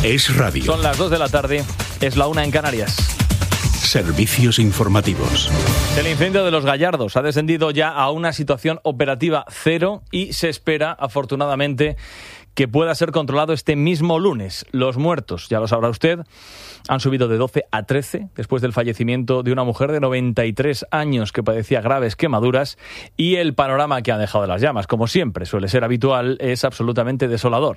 Es radio. Son las 2 de la tarde, es la 1 en Canarias. Servicios informativos. El incendio de Los Gallardos ha descendido ya a una situación operativa cero y se espera, afortunadamente, que pueda ser controlado este mismo lunes. Los muertos, ya lo sabrá usted, han subido de 12 a 13 después del fallecimiento de una mujer de 93 años que padecía graves quemaduras, y el panorama que han dejado las llamas, como siempre suele ser habitual, es absolutamente desolador.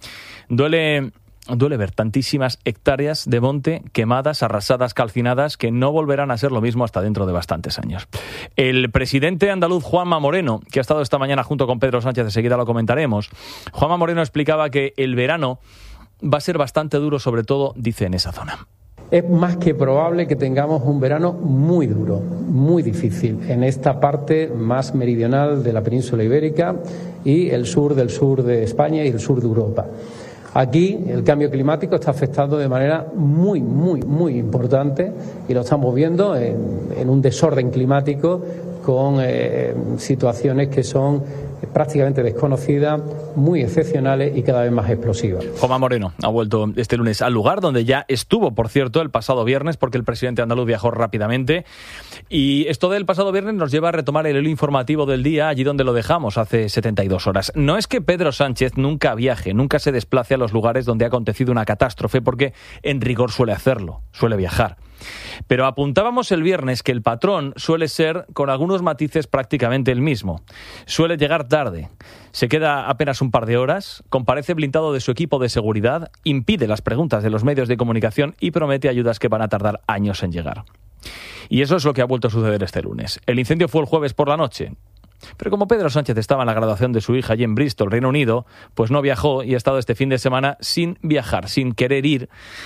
Duele ver tantísimas hectáreas de monte quemadas, arrasadas, calcinadas, que no volverán a ser lo mismo hasta dentro de bastantes años. El presidente andaluz Juanma Moreno, que ha estado esta mañana junto con Pedro Sánchez, enseguida lo comentaremos, Juanma Moreno explicaba que el verano va a ser bastante duro, sobre todo, dice, en esa zona. Es más que probable que tengamos un verano muy duro, muy difícil, en esta parte más meridional de la península ibérica y el sur de España y el sur de Europa. Aquí el cambio climático está afectando de manera muy importante, y lo estamos viendo en un desorden climático con situaciones que son prácticamente desconocidas, muy excepcionales y cada vez más explosivas. Juanma Moreno ha vuelto este lunes al lugar donde ya estuvo, por cierto, el pasado viernes, porque el presidente andaluz viajó rápidamente. Y esto del pasado viernes nos lleva a retomar el hilo informativo del día, allí donde lo dejamos hace 72 horas. No es que Pedro Sánchez nunca viaje, nunca se desplace a los lugares donde ha acontecido una catástrofe, porque en rigor suele hacerlo, suele viajar. Pero apuntábamos el viernes que el patrón suele ser, con algunos matices, prácticamente el mismo. Suele llegar tarde, se queda apenas un par de horas, comparece blindado de su equipo de seguridad, impide las preguntas de los medios de comunicación y promete ayudas que van a tardar años en llegar. Y eso es lo que ha vuelto a suceder este lunes. El incendio fue el jueves por la noche. Pero como Pedro Sánchez estaba en la graduación de su hija allí en Bristol, Reino Unido, pues no viajó y ha estado este fin de semana sin viajar, sin querer ir.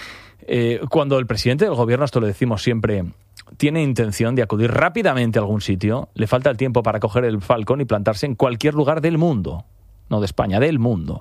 Cuando el presidente del gobierno, esto lo decimos siempre, tiene intención de acudir rápidamente a algún sitio, le falta el tiempo para coger el Falcon y plantarse en cualquier lugar del mundo, no de España, del mundo.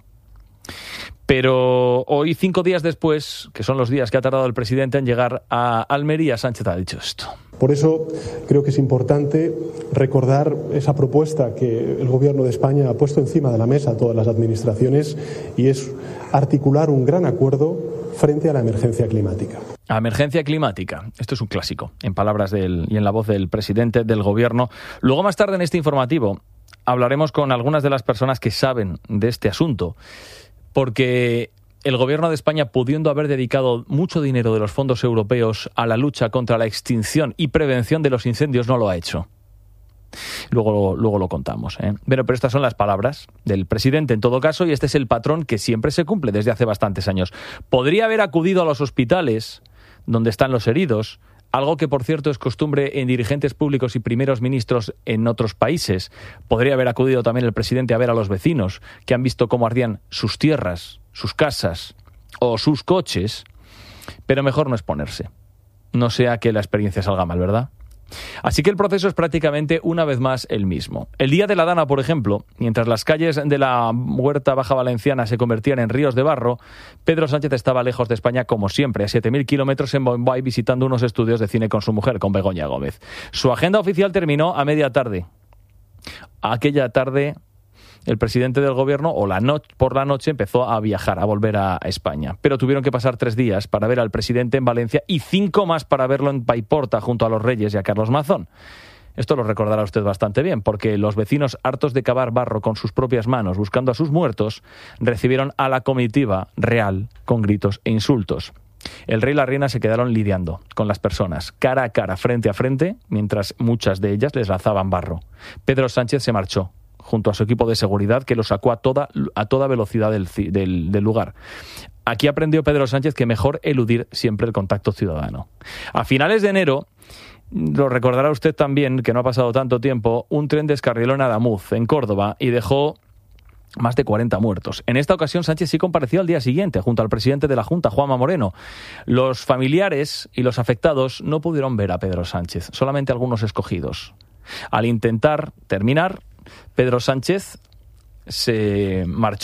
Pero hoy, 5 días después, que son los días que ha tardado el presidente en llegar a Almería, Sánchez ha dicho esto. Por eso creo que es importante recordar esa propuesta que el Gobierno de España ha puesto encima de la mesa a todas las administraciones, y es articular un gran acuerdo frente a la emergencia climática. A emergencia climática. Esto es un clásico, en palabras y en la voz del presidente del Gobierno. Luego, más tarde en este informativo, hablaremos con algunas de las personas que saben de este asunto, porque el Gobierno de España, pudiendo haber dedicado mucho dinero de los fondos europeos a la lucha contra la extinción y prevención de los incendios, no lo ha hecho. Luego lo contamos, ¿eh? Pero estas son las palabras del presidente en todo caso, y este es el patrón que siempre se cumple desde hace bastantes años. Podría haber acudido a los hospitales donde están los heridos, algo que, por cierto, es costumbre en dirigentes públicos y primeros ministros en otros países. Podría haber acudido también el presidente a ver a los vecinos que han visto cómo ardían sus tierras, sus casas o sus coches, pero mejor no exponerse. No sea que la experiencia salga mal, ¿verdad? Así que el proceso es prácticamente una vez más el mismo. El día de la Dana, por ejemplo, mientras las calles de la Huerta Baja Valenciana se convertían en ríos de barro, Pedro Sánchez estaba lejos de España, como siempre, a 7.000 kilómetros en Bombay, visitando unos estudios de cine con su mujer, con Begoña Gómez. Su agenda oficial terminó a media tarde. Aquella tarde, el presidente del gobierno, por la noche, empezó a viajar, a volver a España. Pero tuvieron que pasar 3 días para ver al presidente en Valencia y 5 más para verlo en Paiporta, junto a los Reyes y a Carlos Mazón. Esto lo recordará usted bastante bien, porque los vecinos, hartos de cavar barro con sus propias manos, buscando a sus muertos, recibieron a la comitiva real con gritos e insultos. El rey y la reina se quedaron lidiando con las personas, cara a cara, frente a frente, mientras muchas de ellas les lanzaban barro. Pedro Sánchez se marchó junto a su equipo de seguridad, que lo sacó a toda velocidad del lugar. Aquí aprendió Pedro Sánchez que mejor eludir siempre el contacto ciudadano. A finales de enero, lo recordará usted también, que no ha pasado tanto tiempo, un tren descarriló en Adamuz, en Córdoba, y dejó más de 40 muertos. En esta ocasión, Sánchez sí compareció al día siguiente, junto al presidente de la Junta, Juanma Moreno. Los familiares y los afectados no pudieron ver a Pedro Sánchez, solamente algunos escogidos. Al intentar terminar, Pedro Sánchez se marchó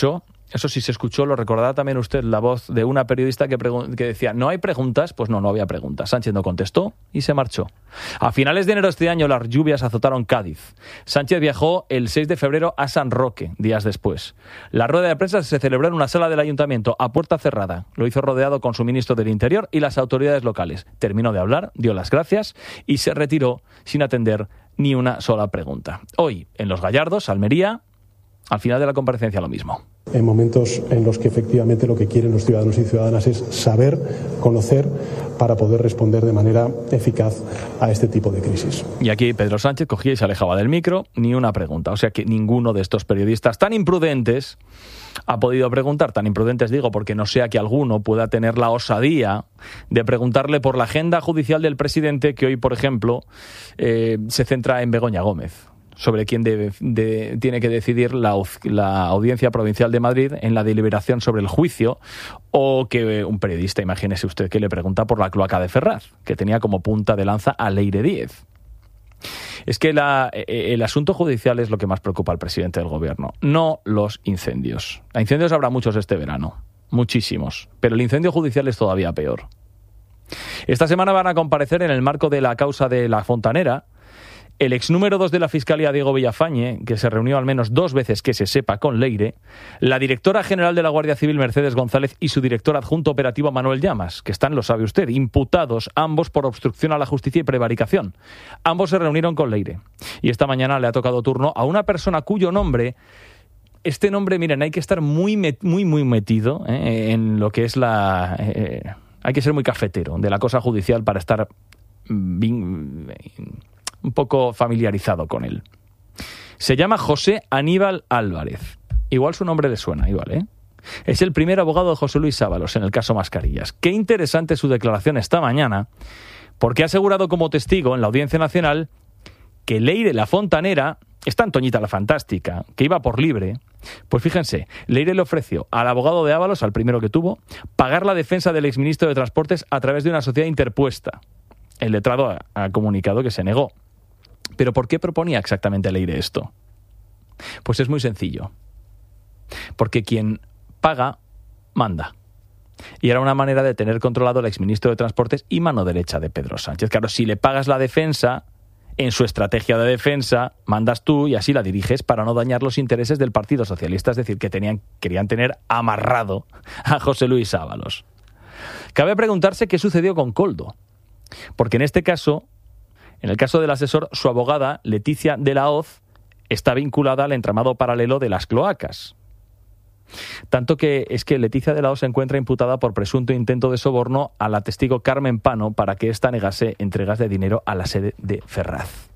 Eso sí se escuchó, lo recordará también usted, la voz de una periodista que decía, ¿no hay preguntas? Pues no había preguntas. Sánchez no contestó y se marchó. A finales de enero de este año las lluvias azotaron Cádiz. Sánchez viajó el 6 de febrero a San Roque, días después. La rueda de prensa se celebró en una sala del ayuntamiento a puerta cerrada. Lo hizo rodeado con su ministro del Interior y las autoridades locales. Terminó de hablar, dio las gracias y se retiró sin atender ni una sola pregunta. Hoy, en Los Gallardos, Almería, al final de la comparecencia lo mismo. En momentos en los que efectivamente lo que quieren los ciudadanos y ciudadanas es saber, conocer, para poder responder de manera eficaz a este tipo de crisis. Y aquí Pedro Sánchez cogía y se alejaba del micro, ni una pregunta. O sea que ninguno de estos periodistas tan imprudentes ha podido preguntar. Tan imprudentes digo porque no sea que alguno pueda tener la osadía de preguntarle por la agenda judicial del presidente, que hoy, por ejemplo, se centra en Begoña Gómez, sobre quién tiene que decidir la Audiencia Provincial de Madrid en la deliberación sobre el juicio, o que un periodista, imagínese usted, que le pregunta por la cloaca de Ferraz, que tenía como punta de lanza a Leire Díez. Es que el asunto judicial es lo que más preocupa al presidente del gobierno, no los incendios. A incendios habrá muchos este verano, muchísimos, pero el incendio judicial es todavía peor. Esta semana van a comparecer en el marco de la causa de La Fontanera el ex número 2 de la Fiscalía, Diego Villafañe, que se reunió al menos 2 veces que se sepa con Leire, la directora general de la Guardia Civil, Mercedes González, y su director adjunto operativo, Manuel Llamas, que están, lo sabe usted, imputados ambos por obstrucción a la justicia y prevaricación. Ambos se reunieron con Leire. Y esta mañana le ha tocado turno a una persona cuyo nombre... Este nombre, miren, hay que estar muy metido en lo que es hay que ser muy cafetero de la cosa judicial para estar un poco familiarizado con él. Se llama José Aníbal Álvarez. Igual su nombre le suena, igual, Es el primer abogado de José Luis Ábalos en el caso Mascarillas. Qué interesante su declaración esta mañana, porque ha asegurado como testigo en la Audiencia Nacional que Leire la Fontanera, esta Antoñita la Fantástica, que iba por libre, pues fíjense, Leire le ofreció al abogado de Ábalos, al primero que tuvo, pagar la defensa del exministro de Transportes a través de una sociedad interpuesta. El letrado ha comunicado que se negó. ¿Pero por qué proponía exactamente Leire esto? Pues es muy sencillo. Porque quien paga, manda. Y era una manera de tener controlado al exministro de Transportes y mano derecha de Pedro Sánchez. Claro, si le pagas la defensa, en su estrategia de defensa, mandas tú y así la diriges para no dañar los intereses del Partido Socialista. Es decir, que querían tener amarrado a José Luis Ábalos. Cabe preguntarse qué sucedió con Koldo. Porque en este caso... En el caso del asesor, su abogada, Leticia de la Hoz, está vinculada al entramado paralelo de las cloacas. Tanto que es que Leticia de la Hoz se encuentra imputada por presunto intento de soborno a la testigo Carmen Pano para que ésta negase entregas de dinero a la sede de Ferraz.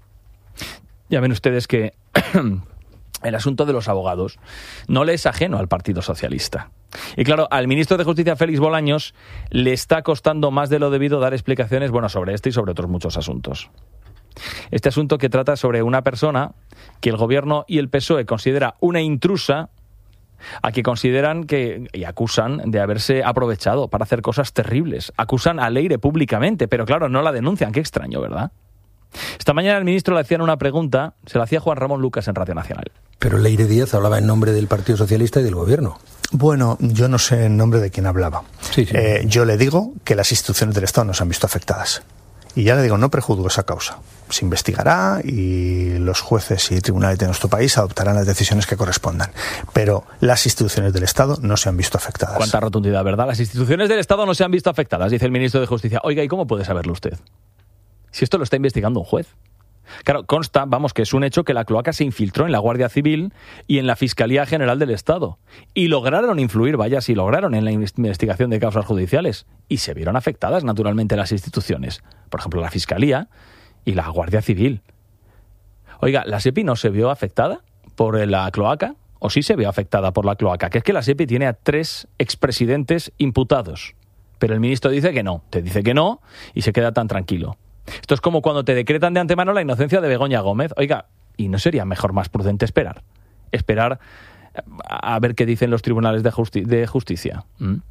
Ya ven ustedes que el asunto de los abogados no le es ajeno al Partido Socialista. Y claro, al ministro de Justicia, Félix Bolaños, le está costando más de lo debido dar explicaciones, sobre este y sobre otros muchos asuntos. Este asunto que trata sobre una persona que el Gobierno y el PSOE considera una intrusa, a que consideran y acusan de haberse aprovechado para hacer cosas terribles. Acusan a Leire públicamente, pero claro, no la denuncian. Qué extraño, ¿verdad? Esta mañana el ministro le hacían una pregunta, se la hacía Juan Ramón Lucas en Radio Nacional. Pero Leire Díez hablaba en nombre del Partido Socialista y del Gobierno. Bueno, yo no sé en nombre de quién hablaba. Sí. Yo le digo que las instituciones del Estado no se han visto afectadas. Y ya le digo, no prejuzgo esa causa. Se investigará y los jueces y tribunales de nuestro país adoptarán las decisiones que correspondan. Pero las instituciones del Estado no se han visto afectadas. Cuánta rotundidad, ¿verdad? Las instituciones del Estado no se han visto afectadas, dice el ministro de Justicia. Oiga, ¿y cómo puede saberlo usted? Si esto lo está investigando un juez. Claro, consta, que es un hecho que la cloaca se infiltró en la Guardia Civil y en la Fiscalía General del Estado. Y lograron influir, lograron en la investigación de causas judiciales. Y se vieron afectadas, naturalmente, las instituciones. Por ejemplo, la Fiscalía y la Guardia Civil. Oiga, ¿la SEPI no se vio afectada por la cloaca? ¿O sí se vio afectada por la cloaca? Que es que la SEPI tiene a 3 expresidentes imputados. Pero el ministro dice que no. Te dice que no y se queda tan tranquilo. Esto es como cuando te decretan de antemano la inocencia de Begoña Gómez. Oiga, ¿y no sería mejor, más prudente esperar? Esperar a ver qué dicen los tribunales de justicia.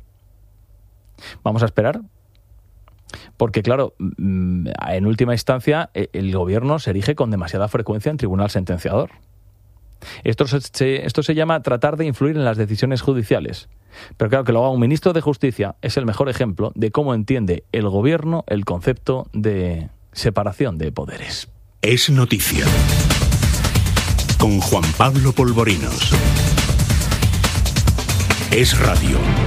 Vamos a esperar. Porque, claro, en última instancia, el gobierno se erige con demasiada frecuencia en tribunal sentenciador. Esto se llama tratar de influir en las decisiones judiciales. Pero claro, que lo haga un ministro de Justicia es el mejor ejemplo de cómo entiende el gobierno el concepto de separación de poderes. Es noticia. Con Juan Pablo Polvorinos. Es radio.